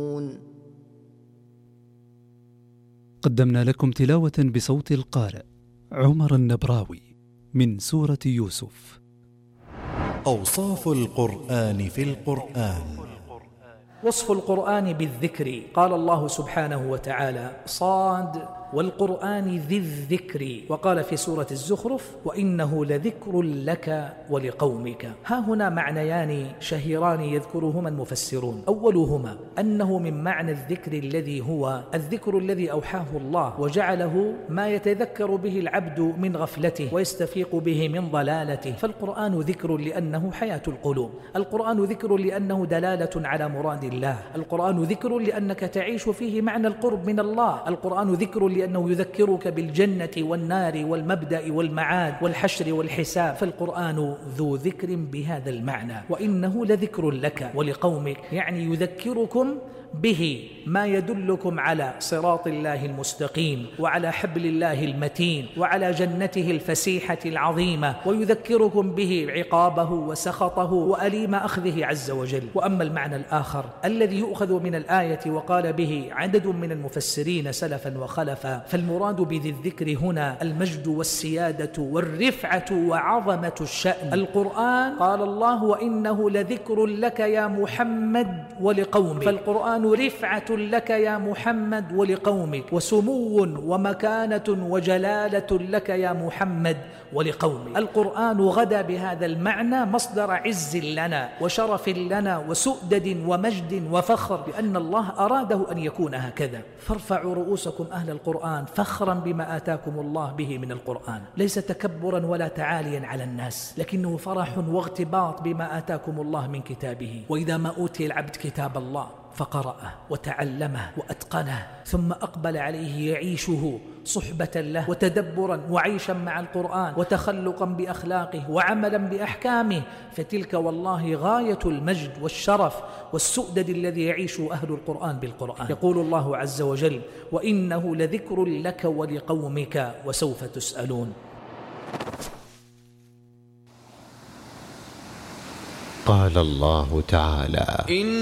قدمنا لكم تلاوة بصوت القارئ عمر النبراوي من سورة يوسف. أوصاف القرآن في القرآن. وصف القرآن بالذكر. قال الله سبحانه وتعالى: صاد والقرآن ذي الذكر. وقال في سورة الزخرف: وإنه لذكر لك ولقومك. ها هنا معنيان شهيران يذكرهما المفسرون. أولهما أنه من معنى الذكر الذي هو الذكر الذي أوحاه الله وجعله ما يتذكر به العبد من غفلته ويستفيق به من ضلالته. فالقرآن ذكر لأنه حياة القلوب، القرآن ذكر لأنه دلالة على مراد الله، القرآن ذكر لأنك تعيش فيه معنى القرب من الله، القرآن ذكر لأنه يذكرك بالجنة والنار والمبدأ والمعاد والحشر والحساب. فالقرآن ذو ذكر بهذا المعنى. وإنه لذكر لك ولقومك، يعني يذكركم به ما يدلكم على صراط الله المستقيم وعلى حبل الله المتين وعلى جنته الفسيحة العظيمة، ويذكركم به عقابه وسخطه وأليم أخذه عز وجل. وأما المعنى الآخر الذي يؤخذ من الآية وقال به عدد من المفسرين سلفا وخلفا، فالمراد بذي الذكر هنا المجد والسيادة والرفعة وعظمة الشأن. القرآن قال الله: وإنه لذكر لك يا محمد ولقومك. فالقرآن رفعة لك يا محمد ولقومك، وسمو ومكانة وجلالة لك يا محمد ولقومك. القرآن غدا بهذا المعنى مصدر عز لنا وشرف لنا وسؤدد ومجد وفخر، لأن الله أراده أن يكون هكذا. فارفعوا رؤوسكم أهل القرآن فخرا بما آتاكم الله به من القرآن، ليس تكبرا ولا تعاليا على الناس، لكنه فرح واغتباط بما آتاكم الله من كتابه. وإذا ما أوتي العبد كتاب الله فقرأه وتعلمه وأتقنه ثم أقبل عليه يعيشه صحبة له وتدبرا وعيشا مع القرآن وتخلقا بأخلاقه وعملا بأحكامه، فتلك والله غاية المجد والشرف والسؤدد الذي يعيش أهل القرآن بالقرآن. يقول الله عز وجل: وإنه لذكر لك ولقومك وسوف تسألون. قال الله تعالى: